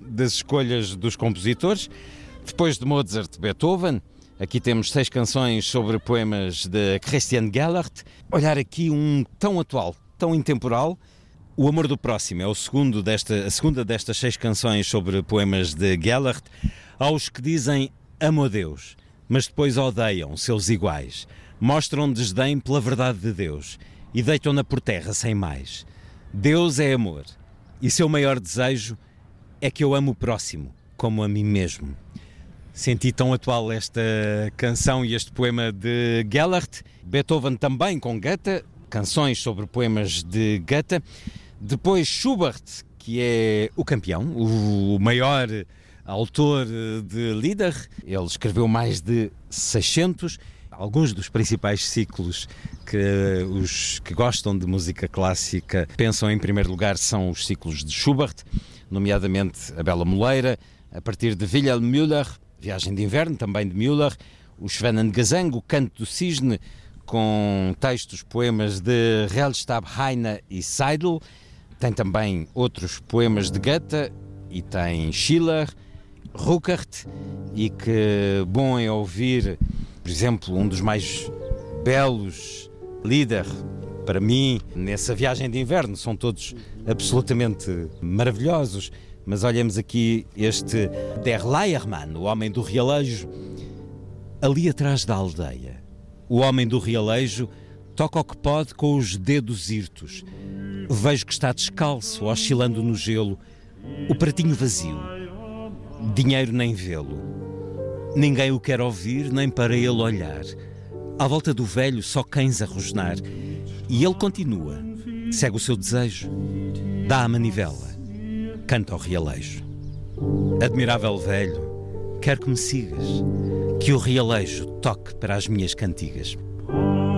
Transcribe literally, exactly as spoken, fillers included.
das escolhas dos compositores. Depois de Mozart, Beethoven. Aqui temos seis canções sobre poemas de Christian Gellert. Olhar aqui um tão atual, tão intemporal. O Amor do Próximo é o segundo desta, a segunda destas seis canções sobre poemas de Gellert. Aos que dizem amo a Deus, mas depois odeiam seus iguais. Mostram desdém pela verdade de Deus e deitam-na por terra sem mais. Deus é amor e seu maior desejo é que eu amo o próximo como a mim mesmo. Senti tão atual esta canção e este poema de Gellert. Beethoven também com Goethe, canções sobre poemas de Goethe. Depois Schubert, que é o campeão, o maior autor de Lieder. Ele escreveu mais de seiscentos. Alguns dos principais ciclos que os que gostam de música clássica pensam em primeiro lugar são os ciclos de Schubert, nomeadamente a Bela Moleira, a partir de Wilhelm Müller, Viagem de Inverno, também de Müller, o Schwanengesang, o Canto do Cisne, com textos, poemas de Rellstab, Heine e Seidl. Tem também outros poemas de Goethe e tem Schiller, Ruckert, e que bom é ouvir, por exemplo, um dos mais belos Lieder para mim nessa Viagem de Inverno. São todos absolutamente maravilhosos. Mas olhemos aqui este Der Leiermann, o homem do realejo, ali atrás da aldeia. O homem do realejo toca o que pode com os dedos hirtos. Vejo que está descalço, oscilando no gelo, o pratinho vazio. Dinheiro nem vê-lo. Ninguém o quer ouvir, nem para ele olhar. À volta do velho só cães a rosnar. E ele continua, segue o seu desejo, dá a manivela. Canta ao realejo. Admirável velho, quero que me sigas, que o realejo toque para as minhas cantigas.